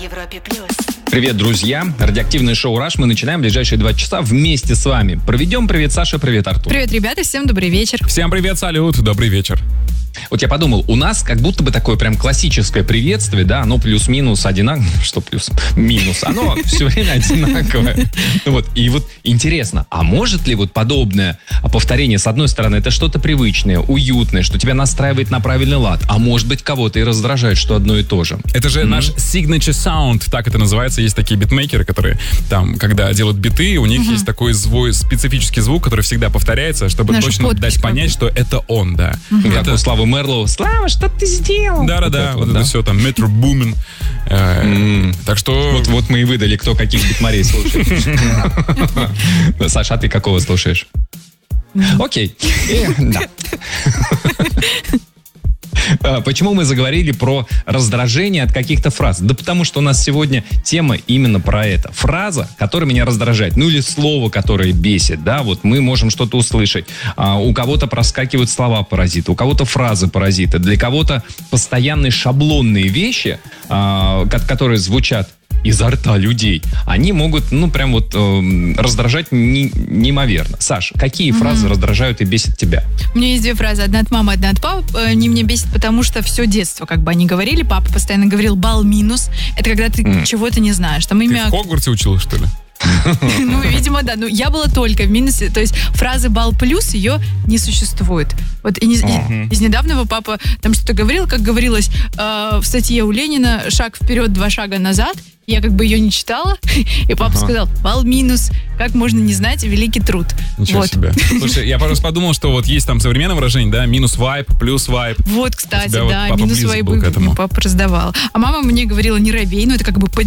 Европе плюс. Привет, друзья. Радиоактивное шоу «Раш» мы начинаем в ближайшие 2 часа вместе с вами. Проведем. Привет, Саша, привет, Артур. Привет, ребята, всем добрый вечер. Всем привет, салют, добрый вечер. Вот я подумал, у нас как будто бы такое прям классическое приветствие, да, оно плюс-минус одинаковое, что плюс-минус, оно все время одинаковое. Вот, и вот интересно, а может ли вот подобное повторение, с одной стороны, это что-то привычное, уютное, что тебя настраивает на правильный лад, а может быть кого-то и раздражает, что одно и то же? Это же наш signature sound, так это называется. Есть такие битмейкеры, которые там, когда делают биты, у них есть такой специфический звук, который всегда повторяется, чтобы Наша точно подпись дать понять, что это он, да. Как у Славы Мерлоу. Слава, что ты сделал? Да-да-да, вот это все там, Метро Бумин. Так что... Вот мы и выдали, кто каких битмарей слушает. Саша, а ты какого слушаешь? Окей. Да. Почему мы заговорили про раздражение от каких-то фраз? Да потому что у нас сегодня тема именно про это. Фраза, которая меня раздражает, ну или слово, которое бесит, да, вот мы можем что-то услышать. У кого-то проскакивают слова-паразиты, у кого-то фразы-паразиты, для кого-то постоянные шаблонные вещи, которые звучат изо рта людей, они могут, прям вот раздражать неимоверно. Саш, какие фразы раздражают и бесят тебя? У меня есть 2 фразы. Одна от мамы, одна от папы. Они меня бесят, потому что все детство, как бы они говорили. Папа постоянно говорил бал минус. Это когда ты чего-то не знаешь. Там Ты имя... в Хогвартсе училась, что ли? Ну, видимо, да. Ну, я была только в минусе. То есть фразы бал плюс ее не существует. Вот из недавнего папа там что-то говорил, как говорилось в статье у Ленина: шаг вперед, 2 шага назад. Я как бы ее не читала, и папа сказал: бал минус, как можно не знать великий труд. Ничего себе. Слушай, я просто подумал, что вот есть там современное выражение, да, минус вайп, плюс вайп. Вот, кстати, да, минус вайп папа раздавал. А мама мне говорила: не робей, это как бы